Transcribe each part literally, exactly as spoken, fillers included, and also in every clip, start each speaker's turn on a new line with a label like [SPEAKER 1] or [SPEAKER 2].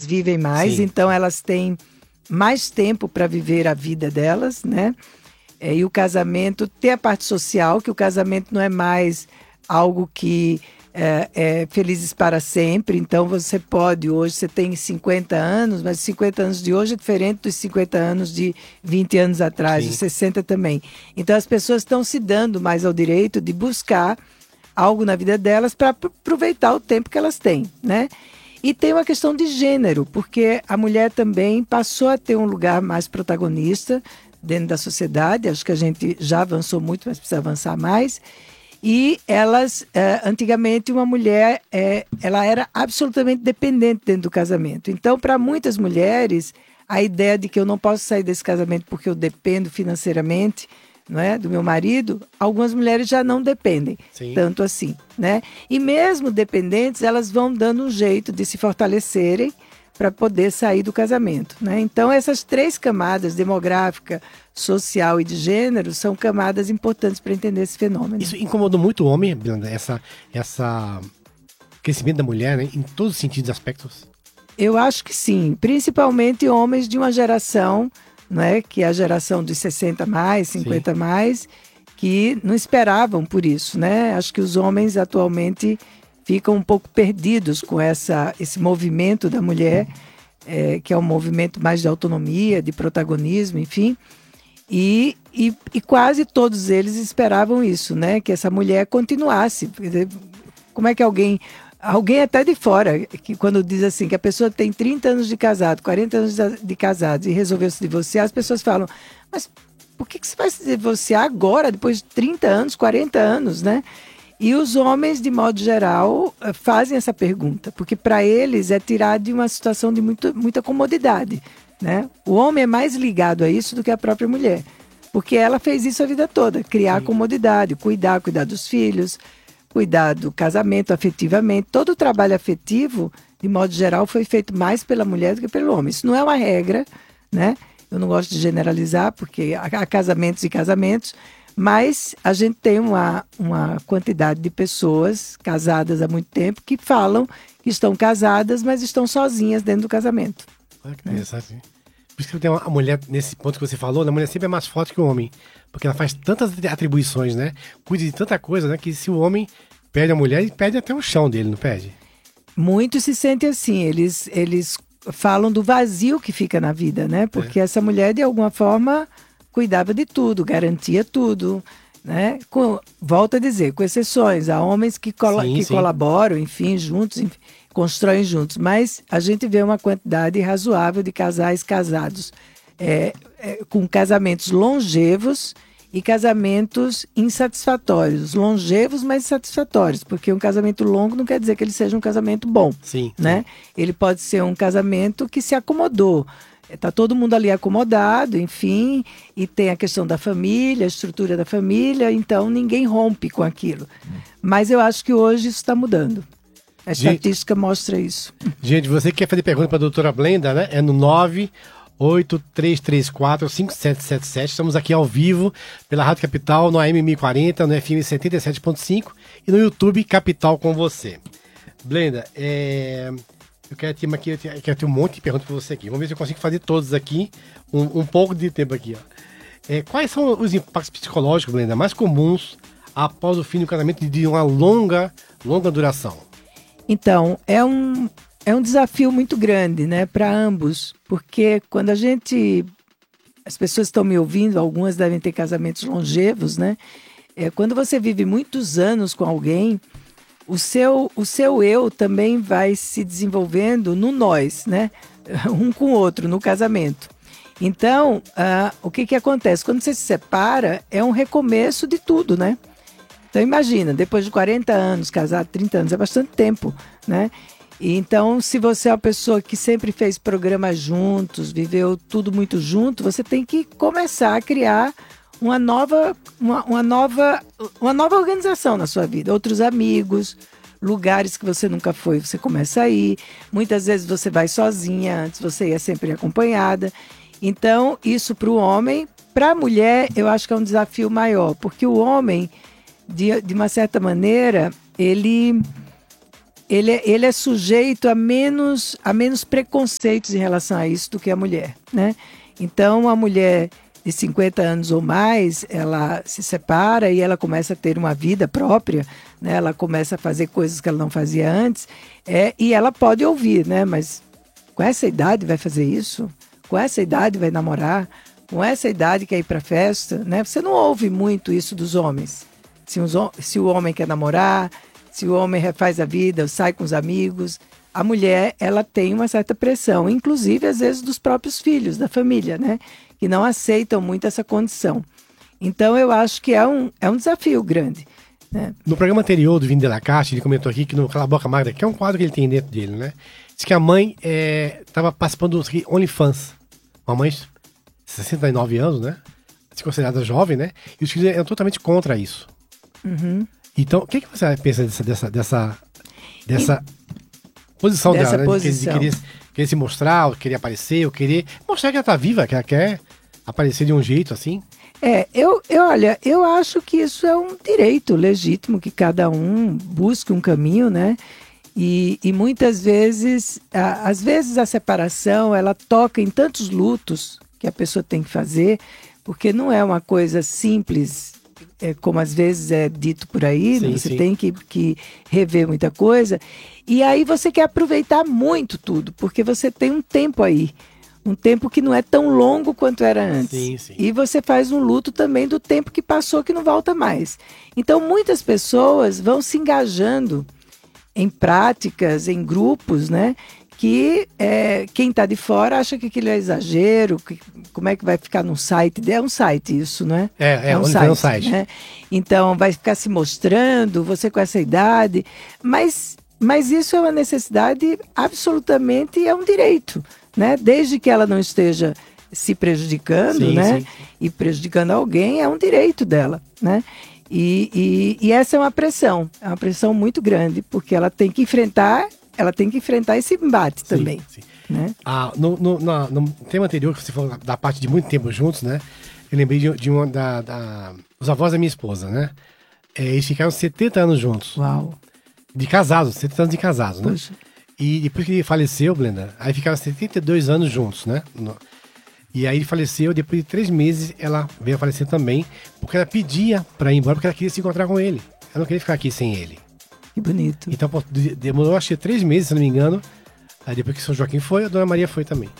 [SPEAKER 1] vivem mais,
[SPEAKER 2] Sim.
[SPEAKER 1] então elas têm mais tempo para viver a vida delas, né? É, e o casamento tem a parte social, que o casamento não é mais algo que é, é felizes para sempre. Então você pode, hoje você tem cinquenta anos, mas cinquenta anos de hoje é diferente dos cinquenta anos de vinte anos atrás,
[SPEAKER 2] Sim.
[SPEAKER 1] de sessenta também. Então as pessoas estão se dando mais ao direito de buscar algo na vida delas para aproveitar o tempo que elas têm, né? E tem uma questão de gênero, porque a mulher também passou a ter um lugar mais protagonista dentro da sociedade. Acho que a gente já avançou muito, mas precisa avançar mais. E elas, eh, antigamente, uma mulher, eh, ela era absolutamente dependente dentro do casamento. Então, para muitas mulheres, a ideia de que eu não posso sair desse casamento porque eu dependo financeiramente, não é, do meu marido, algumas mulheres já não dependem
[SPEAKER 2] Sim.
[SPEAKER 1] tanto assim, né? E mesmo dependentes, elas vão dando um jeito de se fortalecerem para poder sair do casamento, né? Então essas três camadas, demográfica, social e de gênero, são camadas importantes para entender esse fenômeno.
[SPEAKER 2] Isso incomodou muito o homem, Brenda, essa, essa crescimento da mulher, né, em todos os sentidos e aspectos?
[SPEAKER 1] Eu acho que sim, principalmente homens de uma geração, né, que é a geração dos sessenta mais, cinquenta
[SPEAKER 2] Sim.
[SPEAKER 1] mais, que não esperavam por isso, né? Acho que os homens atualmente ficam um pouco perdidos com essa, esse movimento da mulher, é, que é um movimento mais de autonomia, de protagonismo, enfim. E, e, e quase todos eles esperavam isso, né? Que essa mulher continuasse. Como é que alguém... Alguém até de fora, que quando diz assim, que a pessoa tem trinta anos de casado, quarenta anos de casado e resolveu se divorciar, as pessoas falam, mas por que, que você vai se divorciar agora, depois de trinta anos, quarenta anos, né? E os homens, de modo geral, fazem essa pergunta, porque para eles é tirar de uma situação de muito, muita comodidade, né? O homem é mais ligado a isso do que a própria mulher, porque ela fez isso a vida toda, criar
[SPEAKER 2] Sim.
[SPEAKER 1] comodidade, cuidar, cuidar dos filhos, cuidar do casamento afetivamente. Todo o trabalho afetivo, de modo geral, foi feito mais pela mulher do que pelo homem. Isso não é uma regra, né? Eu não gosto de generalizar, porque há casamentos e casamentos, mas a gente tem uma, uma quantidade de pessoas casadas há muito tempo que falam que estão casadas, mas estão sozinhas dentro do casamento.
[SPEAKER 2] Olha que interessante. Né? Por isso que tem uma a mulher, nesse ponto que você falou, a mulher sempre é mais forte que o homem. Porque ela faz tantas atribuições, né? Cuida de tanta coisa, né? Que se o homem perde a mulher, ele perde até o chão dele, não perde?
[SPEAKER 1] Muitos se sentem assim, eles, eles falam do vazio que fica na vida, né? Porque é. essa mulher, de alguma forma, cuidava de tudo, garantia tudo, né? Com, volto a dizer, com exceções, há homens que, colo
[SPEAKER 2] sim,
[SPEAKER 1] que
[SPEAKER 2] sim.
[SPEAKER 1] colaboram, enfim, juntos, enfim, constroem juntos, mas a gente vê uma quantidade razoável de casais casados, é, é, com casamentos longevos e casamentos insatisfatórios, longevos, mas insatisfatórios, porque um casamento longo não quer dizer que ele seja um casamento bom,
[SPEAKER 2] sim,
[SPEAKER 1] né?
[SPEAKER 2] sim.
[SPEAKER 1] Ele pode ser um casamento que se acomodou, está todo mundo ali acomodado, enfim, e tem a questão da família, a estrutura da família, então ninguém rompe com aquilo. Mas eu acho que hoje isso está mudando. A estatística gente, mostra isso.
[SPEAKER 2] Gente, você que quer fazer pergunta para a doutora Blenda, né? É no nove oito três três quatro cinco sete sete sete. Estamos aqui ao vivo pela Rádio Capital, no A M mil e quarenta, no F M setenta e sete ponto cinco e no YouTube Capital com você. Blenda, é... eu quero ter, aqui, eu quero ter um monte de perguntas para você aqui. Vamos ver se eu consigo fazer todos aqui, um, um pouco de tempo aqui. Ó. É, quais são os impactos psicológicos, Blenda, mais comuns após o fim do casamento de uma longa, longa duração?
[SPEAKER 1] Então, é um... É um desafio muito grande, né, para ambos, porque quando a gente, as pessoas estão me ouvindo, algumas devem ter casamentos longevos, né? É, quando você vive muitos anos com alguém, o seu, o seu eu também vai se desenvolvendo no nós, né? Um com o outro, no casamento. Então, ah, o que que acontece? Quando você se separa, é um recomeço de tudo, né? Então imagina, depois de quarenta anos, casado, trinta anos, é bastante tempo, né? Então, se você é uma pessoa que sempre fez programas juntos, viveu tudo muito junto, você tem que começar a criar uma nova, uma, uma nova, uma nova organização na sua vida. Outros amigos, lugares que você nunca foi, você começa a ir. Muitas vezes você vai sozinha, antes você ia sempre acompanhada. Então, isso para o homem. Para a mulher, eu acho que é um desafio maior, porque o homem, de, de uma certa maneira, ele... ele, é- ele é sujeito a menos, a menos preconceitos em relação a isso do que a mulher, né? Então, a mulher de cinquenta anos ou mais, ela se separa e ela começa a ter uma vida própria, né? Ela começa a fazer coisas que ela não fazia antes, é, e ela pode ouvir, né? Mas com essa idade vai fazer isso? Com essa idade vai namorar? Com essa idade quer ir para festa, né? Você não ouve muito isso dos homens. Se, os, hom- se o homem quer namorar, se o homem refaz a vida, sai com os amigos. A mulher, ela tem uma certa pressão, inclusive às vezes dos próprios filhos, da família, né? Que não aceitam muito essa condição. Então eu acho que é um, é um desafio grande, né?
[SPEAKER 2] No programa anterior do Vini de la Caixa, ele comentou aqui que no Cala a Boca Magda, que é um quadro que ele tem dentro dele, né? Diz que a mãe estava participando do OnlyFans. Uma mãe de sessenta e nove anos, né? Se considerada jovem, né? E os filhos eram totalmente contra isso.
[SPEAKER 1] Uhum.
[SPEAKER 2] Então, o que, que você pensa dessa, dessa, dessa, dessa posição
[SPEAKER 1] Dessa
[SPEAKER 2] dela, né? De, que- de
[SPEAKER 1] posição.
[SPEAKER 2] querer, querer se mostrar, ou querer aparecer, ou querer mostrar que ela tá viva, que ela quer aparecer de um jeito assim.
[SPEAKER 1] É, eu, eu, olha, eu acho que isso é um direito legítimo, que cada um busque um caminho, né? E, e muitas vezes, a, às vezes a separação, ela toca em tantos lutos que a pessoa tem que fazer, porque não é uma coisa simples, é, como às vezes é dito por aí,
[SPEAKER 2] Sim,
[SPEAKER 1] você
[SPEAKER 2] sim.
[SPEAKER 1] tem que, que rever muita coisa, e aí você quer aproveitar muito tudo, porque você tem um tempo aí, um tempo que não é tão longo quanto era antes.
[SPEAKER 2] Sim, sim.
[SPEAKER 1] E você faz um luto também do tempo que passou, que não volta mais. Então, muitas pessoas vão se engajando em práticas, em grupos, né? Que é, quem está de fora acha que aquilo é exagero, que, como é que vai ficar num site? É um site isso, não é?
[SPEAKER 2] É, é, OnlyFans é um site.
[SPEAKER 1] Né? Então, vai ficar se mostrando, você com essa idade, mas, mas isso é uma necessidade absolutamente, é um direito, né? Desde que ela não esteja se prejudicando,
[SPEAKER 2] Sim,
[SPEAKER 1] né?
[SPEAKER 2] sim.
[SPEAKER 1] E prejudicando alguém, é um direito dela, né? E, e, e essa é uma pressão, é uma pressão muito grande, porque ela tem que enfrentar, ela tem que enfrentar esse embate
[SPEAKER 2] Sim,
[SPEAKER 1] também,
[SPEAKER 2] sim.
[SPEAKER 1] né?
[SPEAKER 2] Ah, no, no, na- no tema anterior, que você falou da parte de muito tempo juntos, né? Eu lembrei de, de uma da, da. Os avós da minha esposa, né? É, eles ficaram setenta anos juntos.
[SPEAKER 1] Uau,
[SPEAKER 2] De casados, setenta anos de casados, né?
[SPEAKER 1] poxa,
[SPEAKER 2] E depois que ele faleceu, Blenda, aí ficaram setenta e dois anos juntos, né? No- E aí ele faleceu, depois de três meses ela veio a falecer também, porque ela pedia pra ir embora, porque ela queria se encontrar com ele. Ela não queria ficar aqui sem ele.
[SPEAKER 1] que bonito.
[SPEAKER 2] Então pô, de- demorou acho que três meses, se não me engano. Aí depois que São Joaquim foi, a Dona Maria foi também.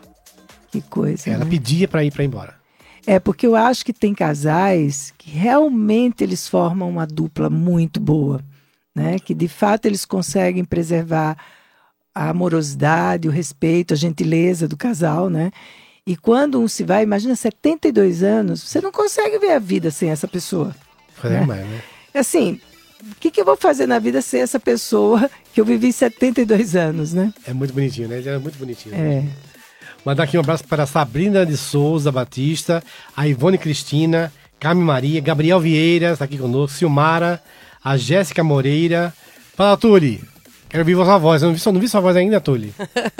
[SPEAKER 1] Que coisa,
[SPEAKER 2] Ela
[SPEAKER 1] né?
[SPEAKER 2] pedia pra ir pra ir embora.
[SPEAKER 1] É, porque eu acho que tem casais que realmente eles formam uma dupla muito boa, né? Que de fato eles conseguem preservar a amorosidade, o respeito, a gentileza do casal, né? E quando um se vai, imagina setenta e dois anos, você não consegue ver a vida sem essa pessoa.
[SPEAKER 2] Foi
[SPEAKER 1] Né?
[SPEAKER 2] demais, né?
[SPEAKER 1] Assim, o que, que eu vou fazer na vida sem essa pessoa que eu vivi setenta e dois anos, né?
[SPEAKER 2] É muito bonitinho, né? Ele era muito bonitinho.
[SPEAKER 1] É.
[SPEAKER 2] Mandar aqui um abraço para a Sabrina de Souza Batista, a Ivone Cristina, Carmen Maria, Gabriel Vieira, está aqui conosco, Silmara, a Jéssica Moreira. Fala, Tuli. Quero ouvir sua voz. Eu não vi, sua- não vi sua voz ainda, Tuli.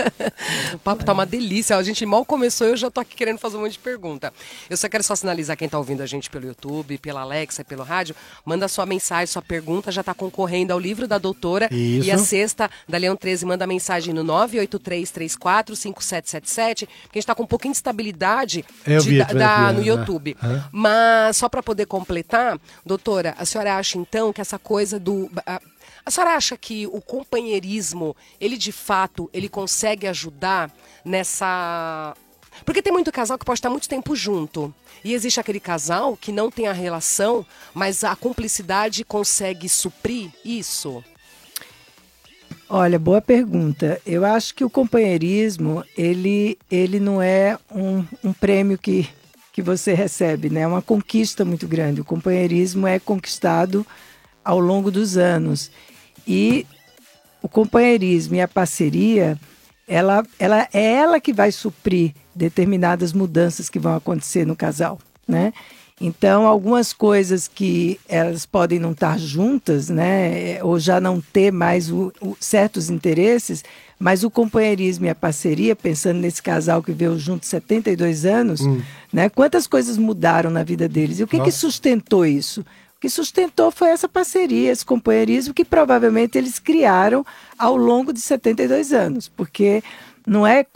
[SPEAKER 3] O papo tá uma delícia. A gente mal começou e eu já tô aqui querendo fazer um monte de pergunta. Eu só quero só sinalizar quem tá ouvindo a gente pelo YouTube, pela Alexa e pelo rádio. Manda sua mensagem, sua pergunta. Já tá concorrendo ao livro da doutora.
[SPEAKER 2] Isso.
[SPEAKER 3] E a sexta da Leão treze manda mensagem no nove oito três três quatro cinco sete sete sete. Porque a gente tá com um pouquinho de estabilidade
[SPEAKER 2] Eu
[SPEAKER 3] de-
[SPEAKER 2] vi,
[SPEAKER 3] da-
[SPEAKER 2] eu vi,
[SPEAKER 3] da-
[SPEAKER 2] é,
[SPEAKER 3] no
[SPEAKER 2] é.
[SPEAKER 3] YouTube.
[SPEAKER 2] Aham.
[SPEAKER 3] Mas só para poder completar, doutora, a senhora acha então que essa coisa do... A, a senhora acha que o companheirismo, ele de fato, ele consegue ajudar nessa... Porque tem muito casal que pode estar muito tempo junto. E existe aquele casal que não tem a relação, mas a cumplicidade consegue suprir isso?
[SPEAKER 1] Olha, boa pergunta. Eu acho que o companheirismo, ele, ele não é um, um prêmio que, que você recebe, né? É uma conquista muito grande. O companheirismo é conquistado ao longo dos anos. E o companheirismo e a parceria, ela, ela é ela que vai suprir determinadas mudanças que vão acontecer no casal, né? Então, algumas coisas que elas podem não estar juntas, né, ou já não ter mais o, o, certos interesses, mas o companheirismo e a parceria, pensando nesse casal que veio junto setenta e dois anos,
[SPEAKER 2] Hum.
[SPEAKER 1] né, quantas coisas mudaram na vida deles? E o que, que
[SPEAKER 2] Nossa.
[SPEAKER 1] sustentou isso? que sustentou foi essa parceria, esse companheirismo que provavelmente eles criaram ao longo de setenta e dois anos, porque não é